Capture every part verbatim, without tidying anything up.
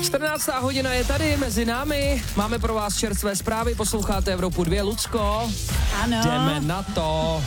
čtrnáctá hodina je tady mezi námi. Máme pro vás čerstvé zprávy, posloucháte Evropu dva. Lucko, ano. Jdeme na to.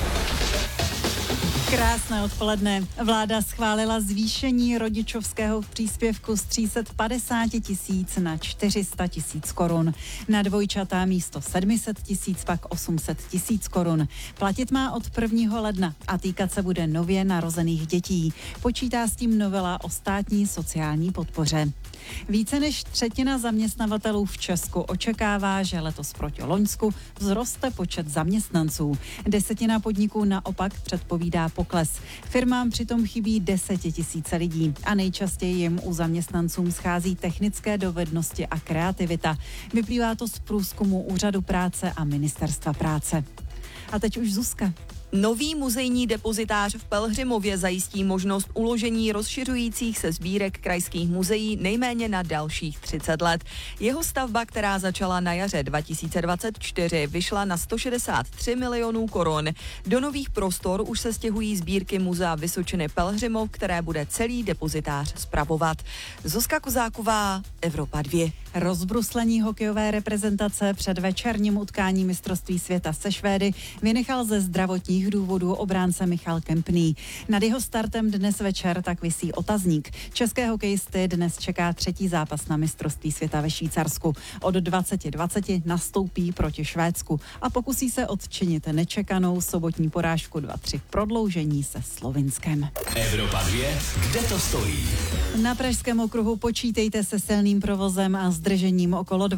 Krásné odpoledne. Vláda schválila zvýšení rodičovského příspěvku z tři sta padesát tisíc na čtyři sta tisíc korun. Na dvojčatá místo sedm set tisíc, pak osm set tisíc korun. Platit má od prvního ledna a týkat se bude nově narozených dětí. Počítá s tím novela o státní sociální podpoře. Více než třetina zaměstnavatelů v Česku očekává, že letos proti loňsku vzroste počet zaměstnanců. Desetina podniků naopak předpovídá pokles. Firmám přitom chybí desetitisíce lidí a nejčastěji jim u zaměstnancům schází technické dovednosti a kreativita. Vyplývá to z průzkumu Úřadu práce a Ministerstva práce. A teď už Zuzka. Nový muzejní depozitář v Pelhřimově zajistí možnost uložení rozšiřujících se sbírek krajských muzeí nejméně na dalších třicet let. Jeho stavba, která začala na jaře dva tisíce dvacet čtyři, vyšla na sto šedesát tři milionů korun. Do nových prostor už se stěhují sbírky Muzea Vysočiny Pelhřimov, které bude celý depozitář spravovat. Zuzka Kozáková, Evropa dva. Rozbruslení hokejové reprezentace před večerním utkáním mistrovství světa se Švédy vynechal ze zdravotních důvodů obránce Michal Kempný. Nad jeho startem dnes večer tak visí otazník. České hokejisty dnes čeká třetí zápas na mistrovství světa ve Švýcarsku. Od dvacet dvacet nastoupí proti Švédsku a pokusí se odčinit nečekanou sobotní porážku dva tři v prodloužení se Slovinskem. Evropa dva, kde to stojí? Na Pražském okruhu počítejte se silným provozem a zdržením okolo